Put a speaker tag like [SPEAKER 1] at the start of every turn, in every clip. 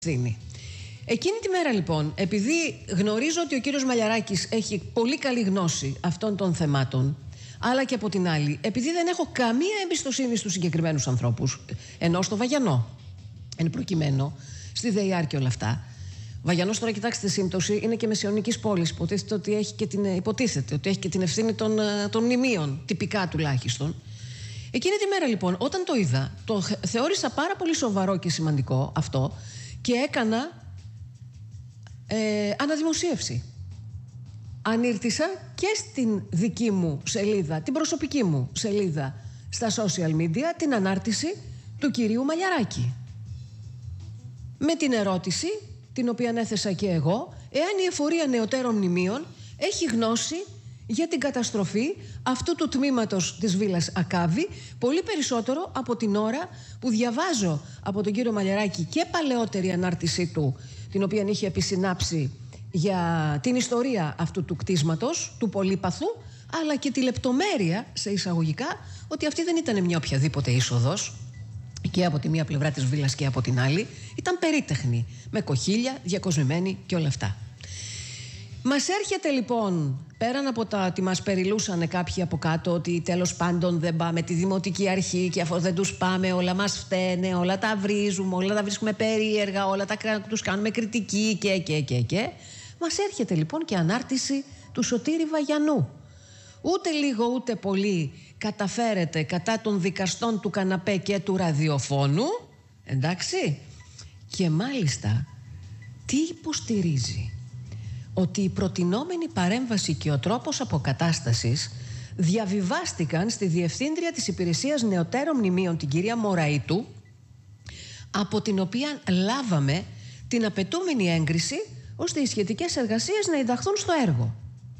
[SPEAKER 1] Εκείνη τη μέρα λοιπόν, επειδή γνωρίζω ότι ο κύριος Μαλιαράκης έχει πολύ καλή γνώση αυτών των θεμάτων, αλλά και από την άλλη, επειδή δεν έχω καμία εμπιστοσύνη στους συγκεκριμένους ανθρώπους, ενώ στο Βαγιανό, εν προκειμένου, στη ΔΕΙΑΡ και όλα αυτά. Βαγιανός, τώρα κοιτάξτε, σύμπτωση είναι και μεσαιωνικής πόλης. Υποτίθεται ότι έχει και την ευθύνη των μνημείων, τυπικά τουλάχιστον. Εκείνη τη μέρα λοιπόν, όταν το είδα, το θεώρησα πάρα πολύ σοβαρό και σημαντικό αυτό και έκανα αναδημοσίευση. Ανήρτησα και στην δική μου σελίδα, την προσωπική μου σελίδα στα social media, την ανάρτηση του κυρίου Μαλιαράκη. Με την ερώτηση, την οποία έθεσα και εγώ, εάν η εφορία νεωτέρων μνημείων έχει γνώση για την καταστροφή αυτού του τμήματος της Βίλας Ακάβη, πολύ περισσότερο από την ώρα που διαβάζω από τον κύριο Μαλιαράκη και παλαιότερη ανάρτησή του, την οποία είχε επισυνάψει για την ιστορία αυτού του κτίσματος, του πολύπαθου, αλλά και τη λεπτομέρεια, σε εισαγωγικά, ότι αυτή δεν ήταν μια οποιαδήποτε είσοδος και από τη μία πλευρά της βίλας και από την άλλη, ήταν περίτεχνη, με κοχύλια, διακοσμημένη και όλα αυτά. Μας έρχεται λοιπόν, πέραν από τα ότι μας περιλούσαν κάποιοι από κάτω, ότι τέλος πάντων δεν πάμε τη δημοτική αρχή και αφού δεν τους πάμε όλα μας φταίνε, όλα τα βρίζουμε, όλα τα βρίσκουμε περίεργα, όλα τους κάνουμε κριτική και. Μας έρχεται λοιπόν και ανάρτηση του Σωτήρη Βαγιανού. Ούτε λίγο ούτε πολύ καταφέρεται κατά των δικαστών του καναπέ και του ραδιοφώνου, εντάξει, και μάλιστα τι υποστηρίζει? Ότι η προτινόμενη παρέμβαση και ο τρόπος αποκατάστασης διαβιβάστηκαν στη Διευθύντρια της Υπηρεσίας Νεωτέρων Μνημείων, την κυρία Μωραΐτου, από την οποία λάβαμε την απαιτούμενη έγκριση ώστε οι σχετικές εργασίες να ενταχθούν στο έργο.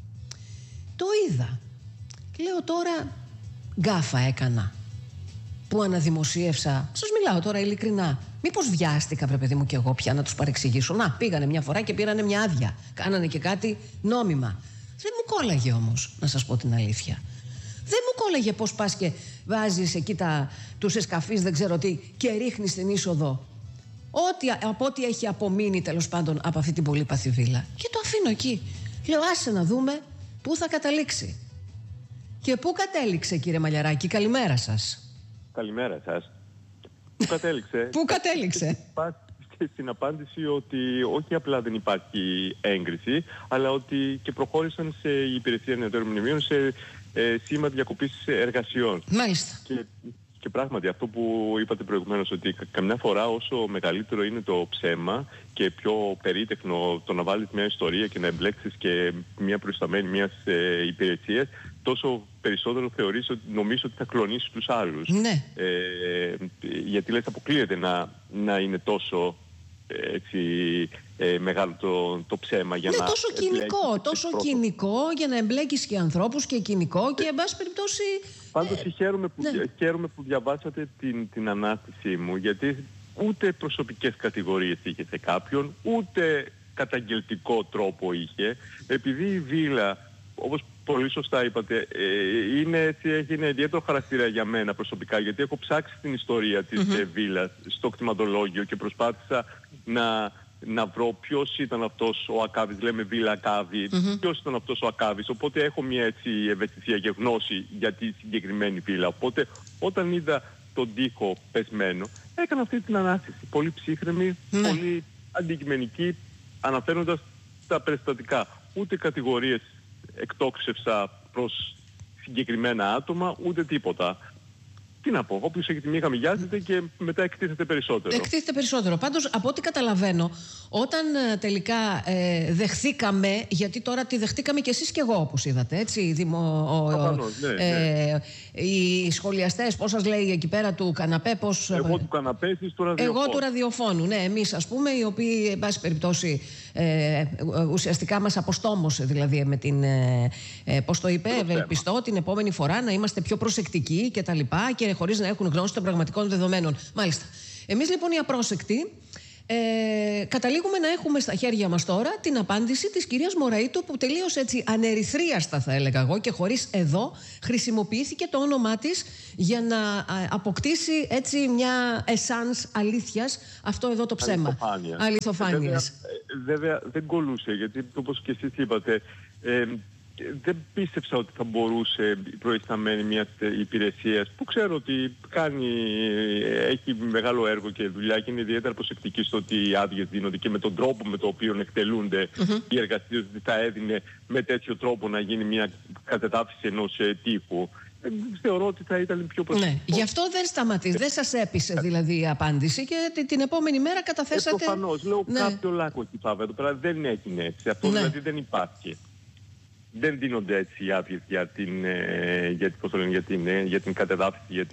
[SPEAKER 1] Το είδα. Λέω τώρα, γκάφα έκανα που αναδημοσίευσα. Σας μιλάω τώρα ειλικρινά. Μήπως βιάστηκα, βρε παιδί μου, κι εγώ πια να τους παρεξηγήσω? Να, πήγανε μια φορά και πήρανε μια άδεια. Κάνανε και κάτι νόμιμα. Δεν μου κόλλαγε όμως, να σας πω την αλήθεια. Δεν μου κόλλαγε πώς πας και βάζεις εκεί τους εσκαφείς, δεν ξέρω τι, και ρίχνεις την είσοδο. Από ό,τι έχει απομείνει τέλος πάντων από αυτή την πολύπαθη βίλα. Και το αφήνω εκεί. Λέω, άσε να δούμε πού θα καταλήξει. Και πού κατέληξε, κύριε Μαλιαράκη? Καλημέρα σας.
[SPEAKER 2] Καλημέρα σας. Πού κατέληξε?
[SPEAKER 1] Πού κατέληξε?
[SPEAKER 2] Στην απάντηση ότι όχι απλά δεν υπάρχει έγκριση, αλλά ότι και προχώρησαν σε υπηρεσία νεωτέρων μνημείων σε σήμα διακοπής εργασιών.
[SPEAKER 1] Μάλιστα.
[SPEAKER 2] Και πράγματι αυτό που είπατε προηγουμένως, ότι καμιά φορά όσο μεγαλύτερο είναι το ψέμα και πιο περίτεχνο το να βάλεις μια ιστορία και να εμπλέξεις και μια προϊσταμένη μιας υπηρεσίας, τόσο περισσότερο νομίζω ότι θα κλονίσει τους άλλους.
[SPEAKER 1] Ναι.
[SPEAKER 2] Γιατί λες, αποκλείεται να είναι τόσο μεγάλο το ψέμα για να...
[SPEAKER 1] τόσο κοινικό για να εμπλέκεις και ανθρώπους και κοινικό και εν πάση περιπτώσει...
[SPEAKER 2] Πάντως χαίρομαι που διαβάσατε την ανάρτησή μου, γιατί ούτε προσωπικές κατηγορίες είχε σε κάποιον, ούτε καταγγελτικό τρόπο είχε, επειδή η βίλα, όπως πολύ σωστά είπατε, έχει ένα ιδιαίτερο χαρακτήρα για μένα προσωπικά, γιατί έχω ψάξει την ιστορία της βίλας στο κτηματολόγιο και προσπάθησα να βρω ποιος ήταν αυτός ο Ακάβης. Λέμε βίλα Ακάβη, ποιος ήταν αυτός ο Ακάβης. Οπότε έχω μια έτσι ευαισθησία και γνώση για τη συγκεκριμένη βίλα. Οπότε όταν είδα τον τοίχο πεσμένο, έκανα αυτή την ανάρτηση. Πολύ ψύχρεμη, πολύ αντικειμενική, αναφέροντας τα περιστατικά. Ούτε κατηγορίες εκτόξευσα προς συγκεκριμένα άτομα, ούτε τίποτα. Τι να πω, όποιος έχει τη μία χαμηλιάζεται και μετά εκτίθεται περισσότερο.
[SPEAKER 1] Εκτίθεται περισσότερο. Πάντως, από ό,τι καταλαβαίνω, όταν τελικά δεχθήκαμε, γιατί τώρα τη δεχτήκαμε κι εσείς κι εγώ, όπως είδατε, έτσι, οι σχολιαστές, πώς σας λέει εκεί πέρα του καναπέ, πώς...
[SPEAKER 2] Εγώ του καναπέ, εσείς του ραδιοφώνου.
[SPEAKER 1] Εγώ του ραδιοφώνου, ναι, εμείς ας πούμε, οι οποίοι, εν πάση περιπτώσει, ουσιαστικά μας αποστόμωσε, δηλαδή, με την, πώς το είπε, ευελπιστώ την επόμενη φορά να είμαστε πιο προσεκτικοί και τα λοιπά, και χωρίς να έχουν γνώση των πραγματικών δεδομένων. Μάλιστα. Εμείς λοιπόν οι απρόσεκτοι καταλήγουμε να έχουμε στα χέρια μας τώρα την απάντηση της κυρίας Μωραΐτου, που τελείως έτσι ανερυθρίαστα, θα έλεγα εγώ, και χωρίς εδώ χρησιμοποιήθηκε το όνομά της για να αποκτήσει έτσι μια εσάνς αλήθειας αυτό εδώ το ψέμα. Αληθοφάνειας.
[SPEAKER 2] Βέβαια δεν κολούσε, γιατί όπως και εσείς είπατε, δεν πίστεψα ότι θα μπορούσε η προϊσταμένη μιας υπηρεσίας, που ξέρω ότι έχει μεγάλο έργο και δουλειά και είναι ιδιαίτερα προσεκτική στο ότι οι άδειες δίνονται και με τον τρόπο με τον οποίο εκτελούνται οι εργασίες, ότι θα έδινε με τέτοιο τρόπο να γίνει μια κατεδάφιση ενός τείχου. Θεωρώ ότι θα ήταν πιο προσεκτικό.
[SPEAKER 1] Ναι, γι' αυτό δεν σταματήσει. Δεν σας έπεισε δηλαδή η απάντηση και την επόμενη μέρα καταθέσατε.
[SPEAKER 2] Προφανώς. Λέω κάποιο λάκκο εκεί Παύλα. Εδώ πέρα δεν έγινε έτσι. Αυτό δηλαδή δεν υπάρχει. Δεν δίνονται έτσι οι άδειες για την κατεδάφιση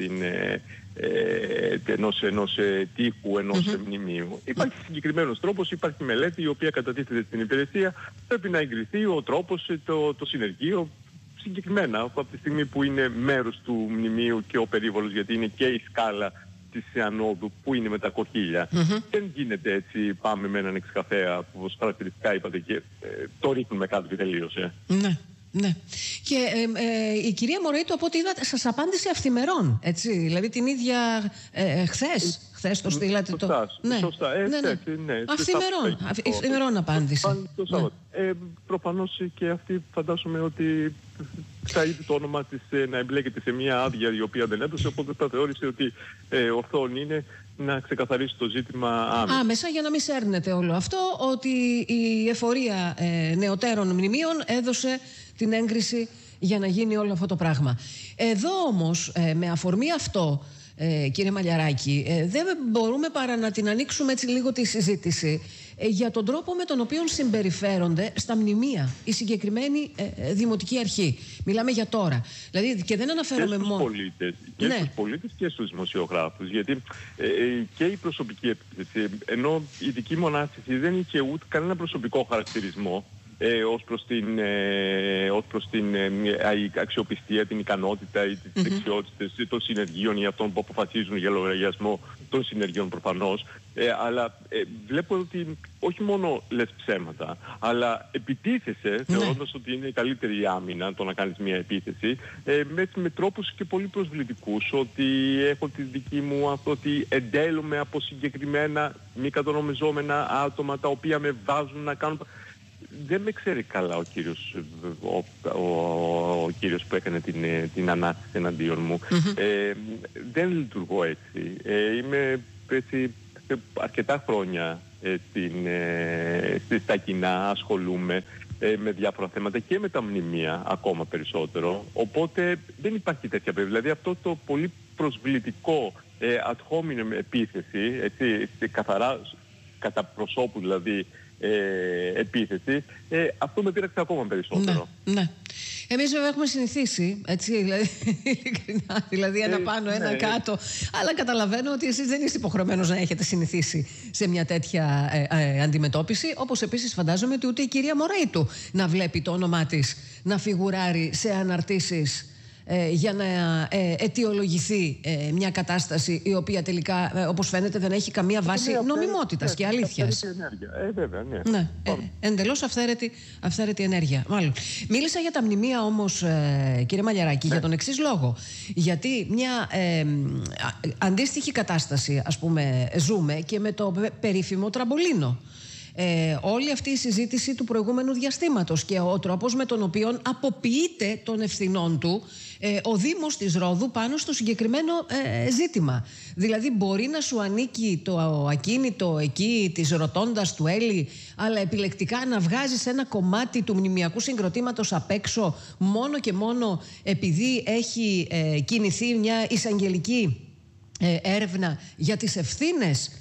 [SPEAKER 2] ενός τείχου, ενός μνημείου. Υπάρχει συγκεκριμένος τρόπος, υπάρχει μελέτη η οποία κατατίθεται στην υπηρεσία. Πρέπει να εγκριθεί ο τρόπος, το συνεργείο. Συγκεκριμένα από τη στιγμή που είναι μέρος του μνημείου και ο περίβολος, γιατί είναι και η σκάλα της ανόδου που είναι με τα κοχύλια. Δεν γίνεται έτσι, πάμε με έναν εξκαφέα που όπως χαρακτηριστικά είπατε και το ρίχνουμε κάτω και τελείωσε.
[SPEAKER 1] Ναι, ναι. Και η κυρία Μωραΐτου, από ό,τι είδατε, σας απάντησε αυθημερών, έτσι, δηλαδή την ίδια χθες το στείλατε.
[SPEAKER 2] Σωστά. Ναι.
[SPEAKER 1] Αυθημερών απάντησε.
[SPEAKER 2] Προφανώς και αυτή φαντάζομαι ότι θα είδε το όνομα της να εμπλέκεται σε μια άδεια η οποία δεν έδωσε, οπότε θα θεώρησε ότι ορθόν είναι να ξεκαθαρίσει το ζήτημα
[SPEAKER 1] άμεσα για να μην σέρνεται όλο αυτό, ότι η εφορία νεωτέρων μνημείων έδωσε την έγκριση για να γίνει όλο αυτό το πράγμα. Εδώ όμως, με αφορμή αυτό, κύριε Μαλιαράκη, δεν μπορούμε παρά να την ανοίξουμε έτσι λίγο τη συζήτηση για τον τρόπο με τον οποίο συμπεριφέρονται στα μνημεία η συγκεκριμένη δημοτική αρχή. Μιλάμε για τώρα. Δηλαδή, και δεν αναφέρομαι μόνο
[SPEAKER 2] στους πολίτες και στους δημοσιογράφους. Γιατί και η προσωπική επίθεση, ενώ η δική μου ανάστηση δεν είχε ούτε κανένα προσωπικό χαρακτηρισμό ως προς την αξιοπιστία, την ικανότητα ή τις δεξιότητες των συνεργείων ή αυτών που αποφασίζουν για λογαριασμό των συνεργείων προφανώς, αλλά βλέπω ότι όχι μόνο λες ψέματα, αλλά επιτίθεσαι θεωρώντας ότι είναι η καλύτερη άμυνα το να κάνεις μια επίθεση, με τρόπους και πολύ προσβλητικούς, ότι έχω τη δική μου αυτό, ότι εντέλουμε από συγκεκριμένα μη κατονομιζόμενα άτομα τα οποία με βάζουν να κάνουν. Δεν με ξέρει καλά ο κύριος που έκανε την ανάστηση εναντίον μου. Δεν λειτουργώ έτσι. Είμαι έτσι αρκετά χρόνια στα κοινά, ασχολούμαι με διάφορα θέματα και με τα μνημεία ακόμα περισσότερο. Οπότε δεν υπάρχει τέτοια περίπτωση. Δηλαδή αυτό το πολύ προσβλητικό ad hominem επίθεση, έτσι, καθαρά κατά προσώπου δηλαδή, επίθεση, αυτό με πείραξε ακόμα περισσότερο.
[SPEAKER 1] Ναι. Εμείς βέβαια έχουμε συνηθίσει, έτσι, ειλικρινά, δηλαδή ένα πάνω, ένα κάτω, αλλά καταλαβαίνω ότι εσείς δεν είστε υποχρεωμένος να έχετε συνηθίσει σε μια τέτοια αντιμετώπιση, όπως επίσης φαντάζομαι ότι ούτε η κυρία Μωραΐτου να βλέπει το όνομά της να φιγουράρει σε αναρτήσεις για να αιτιολογηθεί μια κατάσταση η οποία τελικά, όπως φαίνεται, δεν έχει καμία βάση νομιμότητας και αλήθειας.
[SPEAKER 2] Βέβαια, ναι.
[SPEAKER 1] Εντελώς αυθαίρετη ενέργεια. Μάλλον. Μίλησα για τα μνημεία όμως, κύριε Μαλιαράκη, για τον εξής λόγο. Γιατί μια αντίστοιχη κατάσταση, ας πούμε, ζούμε και με το περίφημο τραμπολίνο. Όλη αυτή η συζήτηση του προηγούμενου διαστήματος και ο τρόπος με τον οποίο αποποιείται των ευθυνών του ο Δήμος της Ρόδου πάνω στο συγκεκριμένο ζήτημα. Δηλαδή μπορεί να σου ανήκει το ακίνητο εκεί της Ροτόντας του Έλλη, αλλά επιλεκτικά να βγάζεις ένα κομμάτι του μνημιακού συγκροτήματος απ' έξω μόνο και μόνο επειδή έχει κινηθεί μια εισαγγελική έρευνα για τις ευθύνες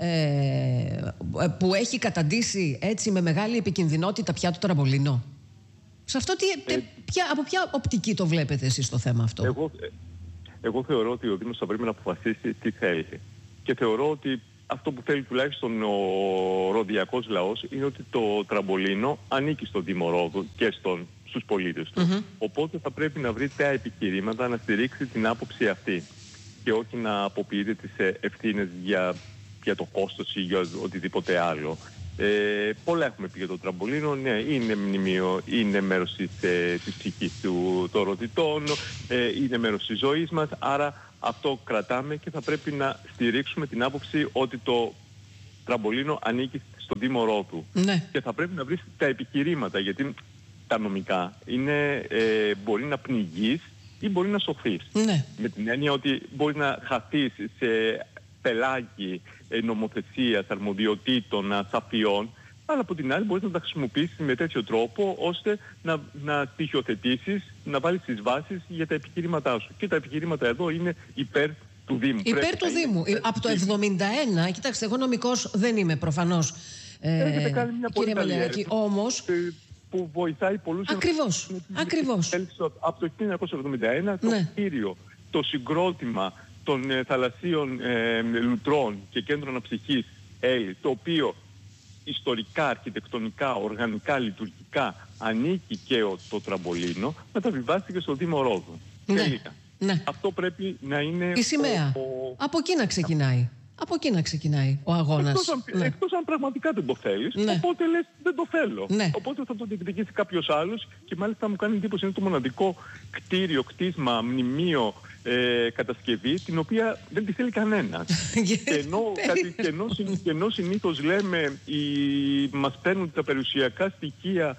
[SPEAKER 1] που έχει καταντήσει έτσι με μεγάλη επικινδυνότητα πια το τραμπολίνο. Σε αυτό από ποια οπτική το βλέπετε εσείς το θέμα αυτό?
[SPEAKER 2] Εγώ θεωρώ ότι ο Δήμος θα πρέπει να αποφασίσει τι θέλει. Και θεωρώ ότι αυτό που θέλει τουλάχιστον ο ροδιακός λαός είναι ότι το τραμπολίνο ανήκει στον Δήμο Ρόδου και στους πολίτες του. Οπότε θα πρέπει να βρει τα επιχειρήματα να στηρίξει την άποψη αυτή και όχι να αποποιείται τις ευθύνες για για το κόστος ή για οτιδήποτε άλλο. Πολλά έχουμε πει για το τραμπολίνο. Ναι, είναι μνημείο, είναι μέρος της ψυχής των родητών, είναι μέρος της ζωής μας, άρα αυτό κρατάμε και θα πρέπει να στηρίξουμε την άποψη ότι το τραμπολίνο ανήκει στον Δήμο Ρόδου.
[SPEAKER 1] Ναι.
[SPEAKER 2] Και θα πρέπει να βρεις τα επιχειρήματα, γιατί τα νομικά είναι, μπορεί να πνιγείς ή μπορεί να σωθείς.
[SPEAKER 1] Ναι.
[SPEAKER 2] Με την έννοια ότι μπορεί να χαθείς σε πελάγι νομοθεσίας, αρμοδιοτήτων, ασαφιών, αλλά από την άλλη μπορείς να τα χρησιμοποιήσεις με τέτοιο τρόπο ώστε να στοιχειοθετήσεις, να βάλεις τις βάσεις για τα επιχειρήματά σου. Και τα επιχειρήματα εδώ είναι υπέρ του Δήμου.
[SPEAKER 1] Υπέρ του Δήμου. Από το 1971, κοιτάξτε, εγώ νομικός δεν είμαι προφανώς, κύριε Μαλιαράκη, όμως...
[SPEAKER 2] που βοηθάει πολλούς...
[SPEAKER 1] Ακριβώς.
[SPEAKER 2] Από το 1971 το κτίριο, το συγκρότημα των θαλασσίων λουτρών και κέντρων αναψυχής Έλλη, το οποίο ιστορικά, αρχιτεκτονικά, οργανικά, λειτουργικά ανήκει και το τραμπολίνο, μεταβιβάστηκε στο Δήμο Ρόδου.
[SPEAKER 1] Ναι.
[SPEAKER 2] Αυτό πρέπει να είναι...
[SPEAKER 1] Η σημαία. Από εκεί να ξεκινάει. Από εκεί να ξεκινάει ο αγώνας.
[SPEAKER 2] Εκτός αν πραγματικά δεν το θέλεις, οπότε λες δεν το θέλω. Οπότε θα το διεκδικήσει κάποιος άλλος και μάλιστα μου κάνει εντύπωση, είναι το μοναδικό κτίριο, κτίσμα, μνημείο, κατασκευή, την οποία δεν τη θέλει κανένας. και ενώ συνήθως λέμε μας παίρνουν τα περιουσιακά στοιχεία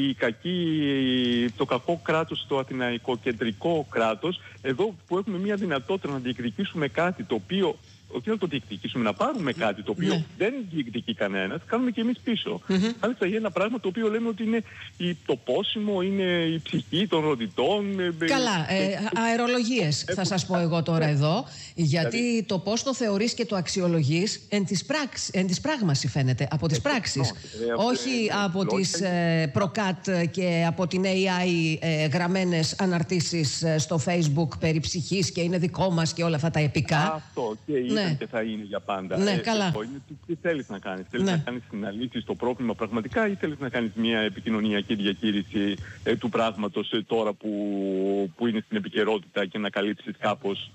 [SPEAKER 2] το κακό κράτος, το αθηναϊκό κεντρικό κράτος, εδώ που έχουμε μια δυνατότητα να διεκδικήσουμε κάτι το οποίο, όχι να το διεκδικήσουμε, να πάρουμε κάτι το οποίο δεν διεκδικεί κανένας, κάνουμε και εμείς πίσω. Μάλιστα για ένα πράγμα το οποίο λέμε ότι είναι το πόσιμο, είναι η ψυχή των родητών.
[SPEAKER 1] Καλά, αερολογίες θα σας πω εγώ τώρα εδώ, γιατί το πώς το θεωρείς και το αξιολογείς εν της πράγμαση φαίνεται, από τις πράξεις. Όχι από τις προκάτ και από την AI γραμμένες αναρτήσεις στο Facebook περί ψυχής και είναι δικό μας και όλα αυτά τα επικά.
[SPEAKER 2] Αυτό και και θα είναι για πάντα.
[SPEAKER 1] Καλά.
[SPEAKER 2] Είναι τι θέλεις να κάνεις. Θέλεις να κάνεις να λύσεις το πρόβλημα πραγματικά ή θέλεις να κάνεις μια επικοινωνιακή διαχείριση του πράγματος τώρα που είναι στην επικαιρότητα και να καλύψεις κάπως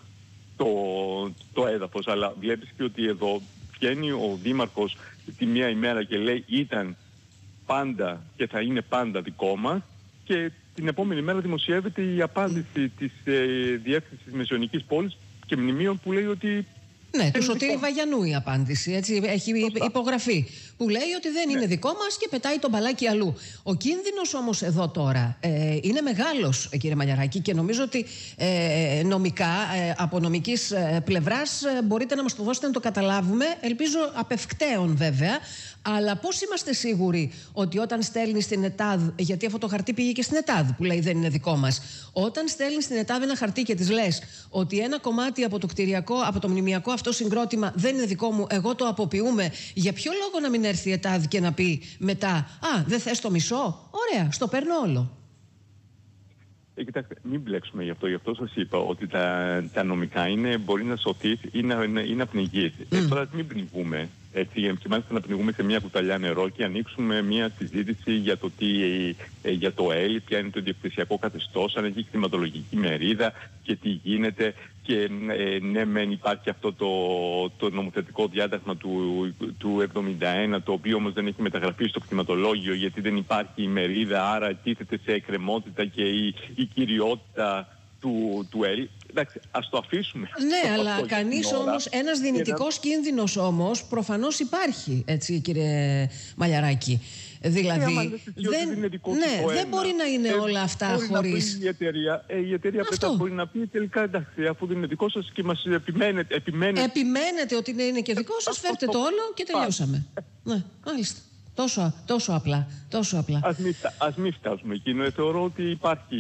[SPEAKER 2] το έδαφος. Αλλά βλέπεις και ότι εδώ βγαίνει ο Δήμαρχος τη μία ημέρα και λέει ήταν πάντα και θα είναι πάντα δικό μας, και την επόμενη μέρα δημοσιεύεται η απάντηση της Διεύθυνσης Μεσαιωνικής Πόλης και Μνημείων που λέει ότι...
[SPEAKER 1] Ναι, του Σωτήρη Βαγιανού η απάντηση, έτσι, έχει υπογραφεί, που λέει ότι δεν είναι δικό μας και πετάει τον μπαλάκι αλλού. Ο κίνδυνος όμως εδώ τώρα είναι μεγάλος, κύριε Μαλιαράκη, και νομίζω ότι νομικά, από νομικής πλευράς, μπορείτε να μας το δώσετε να το καταλάβουμε, ελπίζω απευκταίων βέβαια, αλλά πώς είμαστε σίγουροι ότι όταν στέλνει στην ΕΤΑΔ, γιατί αυτό το χαρτί πήγε και στην ΕΤΑΔ που λέει δεν είναι δικό μας, όταν στέλνει στην ΕΤΑΔ ένα χαρτί και της λες ότι ένα κομμάτι από το κτηριακό, από το μνημιακό αυτό συγκρότημα δεν είναι δικό μου, εγώ το αποποιούμε, για ποιο λόγο να μην έρθει η ΕΤΑΔ και να πει μετά «Α, δεν θες το μισό? Ωραία, στο παίρνω όλο».
[SPEAKER 2] Κοιτάξτε, μην μπλέξουμε γι' αυτό σας είπα ότι τα νομικά μπορεί να σωθείς ή να πνιγείς. Τώρα μην πνιγούμε. Έτσι, και μάλιστα να πνιγούμε σε μια κουταλιά νερό και ανοίξουμε μια συζήτηση για το για το ΕΛ, ποια είναι το διεκδικησιακό καθεστώς, αν έχει κλιματολογική μερίδα και τι γίνεται. Και ναι, μεν υπάρχει αυτό το νομοθετικό διάταγμα του 71, το οποίο όμως δεν έχει μεταγραφεί στο κτηματολόγιο γιατί δεν υπάρχει η μερίδα, άρα τίθεται σε εκκρεμότητα και η κυριότητα του ΕΛ. Εντάξει, ας το αφήσουμε.
[SPEAKER 1] Ναι, αλλά κανείς όμως, ένας δυνητικός κίνδυνος όμως προφανώς υπάρχει, έτσι κύριε Μαλιαράκη. Δηλαδή, δεν μπορεί να είναι όλα αυτά χωρίς...
[SPEAKER 2] Η εταιρεία πρέπει μπορεί να πει τελικά εντάξει, αφού δεν είναι δικό σας και μας επιμένετε...
[SPEAKER 1] Επιμένετε ότι είναι και δικό σας, φέρτε το όλο και τελειώσαμε. Ναι, μάλιστα. Τόσο απλά.
[SPEAKER 2] Ας μην φτάσουμε εκεί. Θεωρώ ότι υπάρχει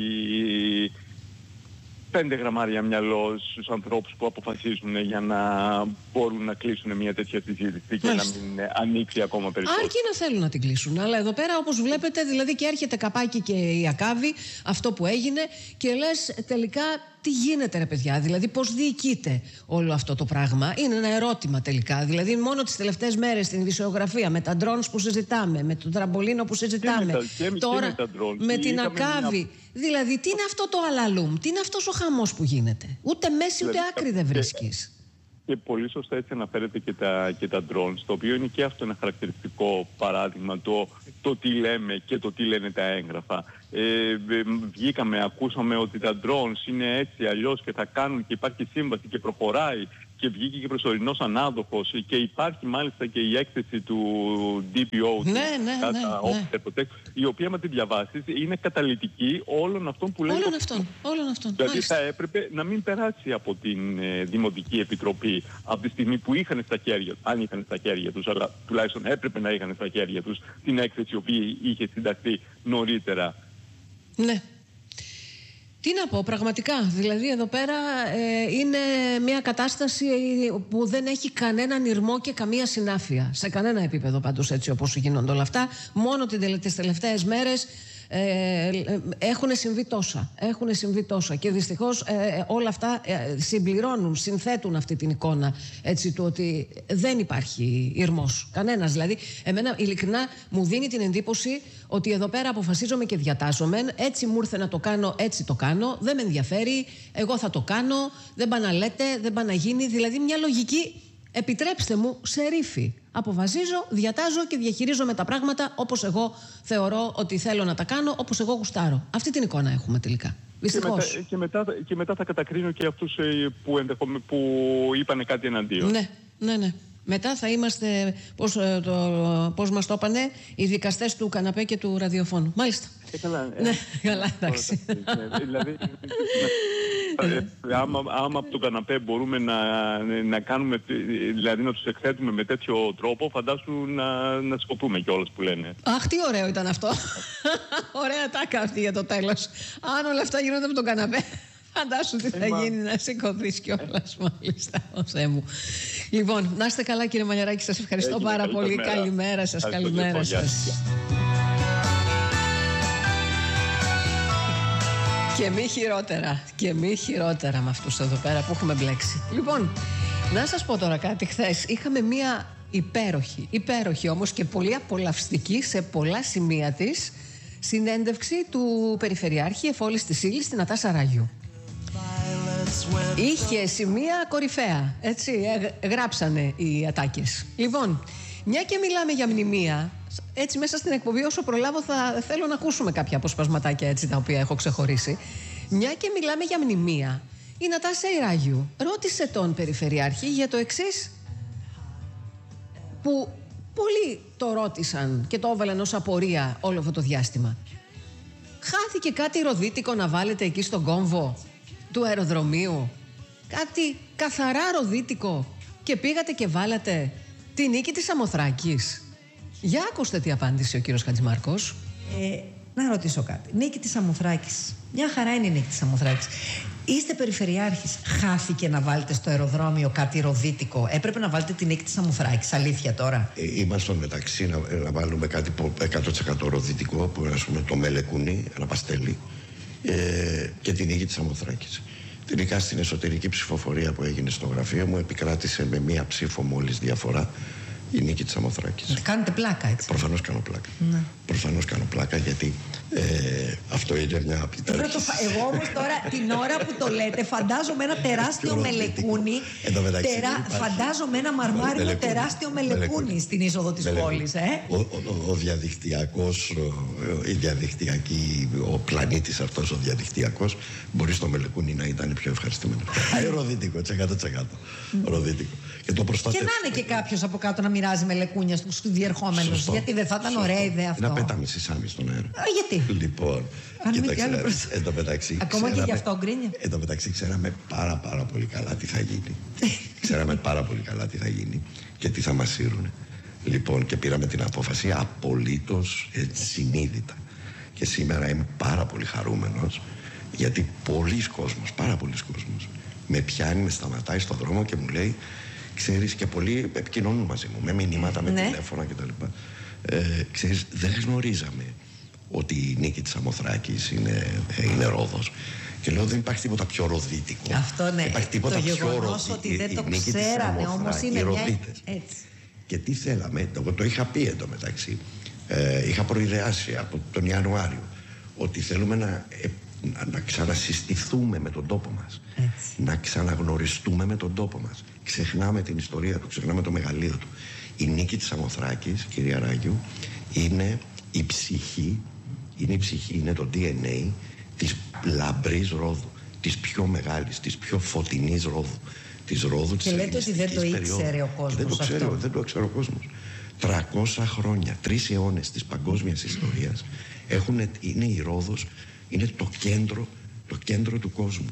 [SPEAKER 2] 5 γραμμάρια μυαλό στους ανθρώπους που αποφασίζουν για να μπορούν να κλείσουν μια τέτοια συζήτηση και να μην ανοίξει ακόμα περισσότερο.
[SPEAKER 1] Αρκεί να θέλουν να την κλείσουν. Αλλά εδώ πέρα, όπως βλέπετε, δηλαδή και έρχεται καπάκι και η Ακάβη, αυτό που έγινε, και λες τελικά τι γίνεται ρε παιδιά, δηλαδή πώς διοικείται όλο αυτό το πράγμα. Είναι ένα ερώτημα τελικά. Δηλαδή μόνο τις τελευταίες μέρες στην ειδησιογραφία με τα drones που συζητάμε, με τον τραμπολίνο που συζητάμε, τώρα με την Ακάβη. Δηλαδή τι είναι αυτό το αλαλούμ, τι είναι αυτός ο χαμός που γίνεται. Ούτε μέση ούτε άκρη δεν βρίσκεις.
[SPEAKER 2] Και πολύ σωστά έτσι αναφέρεται και τα drones, το οποίο είναι και αυτό ένα χαρακτηριστικό παράδειγμα, το τι λέμε και το τι λένε τα έγγραφα. Βγήκαμε, ακούσαμε ότι τα drones είναι έτσι, αλλιώς και θα κάνουν και υπάρχει σύμβαση και προχωράει και βγήκε και προσωρινός ανάδοχος και υπάρχει μάλιστα και η έκθεση του DPO, η οποία με τη διαβάσεις είναι καταλυτική όλων αυτών που λέει.
[SPEAKER 1] Όλων αυτών.
[SPEAKER 2] Δηλαδή θα έπρεπε να μην περάσει από την Δημοτική Επιτροπή από τη στιγμή που είχαν στα χέρια, αν είχαν στα χέρια τους, αλλά τουλάχιστον έπρεπε να είχαν στα χέρια τους την έκθεση η οποία είχε συνταχθεί νωρίτερα.
[SPEAKER 1] Ναι. Τι να πω, πραγματικά, δηλαδή εδώ πέρα είναι μια κατάσταση που δεν έχει κανέναν ηρμό και καμία συνάφεια. Σε κανένα επίπεδο πάντως έτσι όπως γίνονται όλα αυτά. Μόνο τις τελευταίες μέρες έχουν συμβεί τόσα. Και δυστυχώς όλα αυτά συμπληρώνουν, συνθέτουν αυτή την εικόνα έτσι, του ότι δεν υπάρχει ηρμός. Κανένας. Δηλαδή, εμένα ειλικρινά μου δίνει την εντύπωση ότι εδώ πέρα αποφασίζομαι και διατάζομαι. Έτσι μου ήρθε να το κάνω, έτσι το κάνω. Δεν με ενδιαφέρει. Εγώ θα το κάνω. Δεν πάνε να λέτε, δεν πάνε να γίνει. Δηλαδή, μια λογική, επιτρέψτε μου, σε ρήφη. Αποφασίζω, διατάζω και διαχειρίζομαι τα πράγματα όπως εγώ θεωρώ ότι θέλω να τα κάνω, όπως εγώ γουστάρω. Αυτή την εικόνα έχουμε τελικά. Δυστυχώς.
[SPEAKER 2] Και μετά θα κατακρίνω και αυτούς που είπανε κάτι εναντίον.
[SPEAKER 1] Ναι. Μετά θα είμαστε, πώς μας το είπανε, οι δικαστές του καναπέ και του ραδιοφώνου. Μάλιστα. Καλά, εντάξει.
[SPEAKER 2] Δηλαδή, άμα από τον καναπέ μπορούμε να κάνουμε, δηλαδή να τους εκθέτουμε με τέτοιο τρόπο, φαντάσου να σκοπούμε κιόλας που λένε.
[SPEAKER 1] Αχ, τι ωραίο ήταν αυτό. Ωραία τάκα αυτή για το τέλος. Αν όλα αυτά γίνονται από τον καναπέ, φαντάσου τι θα γίνει, να σηκωθείς κιόλας, μάλιστα. Θεέ μου. Λοιπόν, να είστε καλά κύριε Μαλιαράκη, σας ευχαριστώ πάρα πολύ. Καλημέρα σας, καλημέρα σας. Και μη χειρότερα με αυτούς εδώ πέρα που έχουμε μπλέξει. Λοιπόν, να σας πω τώρα κάτι. Χθες είχαμε μία υπέροχη όμως και πολύ απολαυστική σε πολλά σημεία της συνέντευξη του Περιφερειάρχη Εφόλης της Ήλης, την Νατάσα Ράγιου. Είχε σημεία κορυφαία, έτσι, γράψανε οι ατάκες. Λοιπόν, μια και μιλάμε για μνημεία, έτσι μέσα στην εκπομπή όσο προλάβω θέλω να ακούσουμε κάποια αποσπασματάκια έτσι τα οποία έχω ξεχωρίσει. Μια και μιλάμε για μνημεία, η Νατάσα Ράγιου ρώτησε τον Περιφερειάρχη για το εξής, που πολλοί το ρώτησαν και το έβαλαν ως απορία όλο αυτό το διάστημα. Χάθηκε κάτι ροδίτικο να βάλετε εκεί στον κόμβο του αεροδρομίου? Κάτι καθαρά ροδίτικο και πήγατε και βάλατε τη νίκη της Σαμοθράκης? Για ακούστε τι απάντησε ο κύριος Χατζημάρκος.
[SPEAKER 3] Να ρωτήσω κάτι. Νίκη της Σαμοθράκης. Μια χαρά είναι η νίκη της Σαμοθράκης. Είστε περιφερειάρχης. Χάθηκε να βάλετε στο αεροδρόμιο κάτι ροδίτικο? Έπρεπε να βάλετε τη νίκη της Σαμοθράκης. Αλήθεια τώρα.
[SPEAKER 4] Είμαστε μεταξύ να βάλουμε κάτι 100% ροδίτικο, που ας πούμε το μελεκούνι, ένα παστέλι, και τη νίκη της Σαμοθράκης. Τελικά στην εσωτερική ψηφοφορία που έγινε στο γραφείο μου επικράτησε με μία ψήφο μόλις διαφορά η νίκη της Σαμοθράκης.
[SPEAKER 3] Κάνετε πλάκα, έτσι?
[SPEAKER 4] Προφανώς κάνω πλάκα. Ναι. Προφανώς κάνω πλάκα, γιατί αυτό είναι μια απειτάρηση.
[SPEAKER 3] Εγώ όμως τώρα την ώρα που το λέτε φαντάζομαι ένα τεράστιο μελεκούνι. Φαντάζομαι ένα μαρμάριο τεράστιο μελεκούνι στην είσοδο της πόλης.
[SPEAKER 4] Ο πλανήτης αυτός ο διαδικτυακός μπορεί στο μελεκούνι να ήταν πιο ευχαριστημένο. Ροδίτικο, 100%. Ροδίτικο. Και να
[SPEAKER 3] είναι και κάποιος από κάτω να μοιράζει μελεκούνια στους διερχόμενους. Γιατί δεν θα ήταν ωραία ιδέα αυτό?
[SPEAKER 4] Να πετάμε σισάμι στον αέρα.
[SPEAKER 3] Γιατί?
[SPEAKER 4] Λοιπόν, εν τω μεταξύ.
[SPEAKER 3] Ακόμα και γι' αυτό γκρίνια.
[SPEAKER 4] Εν τω μεταξύ ξέραμε πάρα πολύ καλά τι θα γίνει. Ξέραμε πάρα πολύ καλά τι θα γίνει και τι θα μας σύρουν. Λοιπόν, και πήραμε την απόφαση απολύτως συνείδητα. Και σήμερα είμαι πάρα πολύ χαρούμενος, γιατί πάρα πολλοί κόσμος με πιάνει, με σταματάει στον δρόμο και μου λέει, ξέρεις, και πολλοί επικοινωνούν μαζί μου με μηνύματα, με τηλέφωνα κτλ. Ξέρεις, δεν γνωρίζαμε ότι η νίκη της Σαμοθράκης είναι Ρόδος. Και λέω, δεν υπάρχει τίποτα πιο ροδίτικο.
[SPEAKER 3] Αυτό ναι.
[SPEAKER 4] Υπάρχει τίποτα
[SPEAKER 3] το
[SPEAKER 4] πιο
[SPEAKER 3] γεγονός ότι δεν το ξέρανε όμως είναι μια... Έτσι.
[SPEAKER 4] Και τι θέλαμε, εγώ το είχα πει εντωμεταξύ. Είχα προειδεάσει από τον Ιανουάριο ότι θέλουμε να να ξανασυστηθούμε με τον τόπο μας. Να ξαναγνωριστούμε με τον τόπο μας. Ξεχνάμε την ιστορία του, ξεχνάμε το μεγαλείο του. Η νίκη της Σαμοθράκης, κυρία Ράγιου, είναι η ψυχή, είναι το DNA της λαμπρής Ρόδου, της πιο μεγάλης, της πιο φωτεινής Ρόδου, της Ρόδου της ελληνιστικής περίοδου.
[SPEAKER 3] Και λέτε ότι δεν το ήξερε ο κόσμος αυτό.
[SPEAKER 4] Δεν το ήξερε ο κόσμος. 300 χρόνια, 3 αιώνες της παγκόσμιας ιστορίας είναι η Ρόδος, είναι το κέντρο του κόσμου.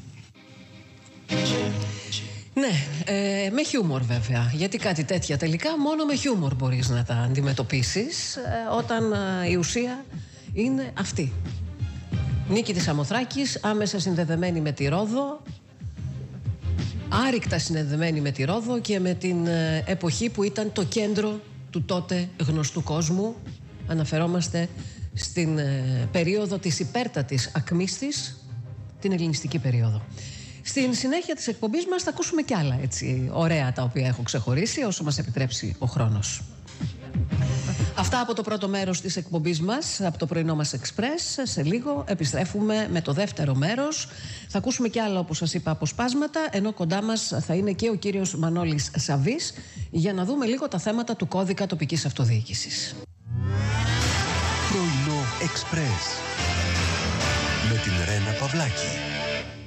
[SPEAKER 1] Ναι, με χιούμορ βέβαια, γιατί κάτι τέτοια τελικά μόνο με χιούμορ μπορείς να τα αντιμετωπίσεις όταν η ουσία είναι αυτή. Νίκη της Σαμοθράκης, άμεσα συνδεδεμένη με τη Ρόδο, άρρηκτα συνδεδεμένη με τη Ρόδο και με την εποχή που ήταν το κέντρο του τότε γνωστού κόσμου. Αναφερόμαστε στην περίοδο της υπέρτατης ακμής της, την ελληνιστική περίοδο. Στην συνέχεια της εκπομπής μας θα ακούσουμε κι άλλα έτσι ωραία τα οποία έχω ξεχωρίσει όσο μας επιτρέψει ο χρόνος. Αυτά από το πρώτο μέρος της εκπομπής μας, από το πρωινό μας Express. Σε λίγο επιστρέφουμε με το δεύτερο μέρος. Θα ακούσουμε κι άλλα, όπως σας είπα, αποσπάσματα, ενώ κοντά μας θα είναι και ο κύριος Μανώλης Σαββής για να δούμε λίγο τα θέματα του κώδικα τοπικής αυτοδιοίκησης.
[SPEAKER 5] Πρωινό Express με την Ρένα Παυλάκη.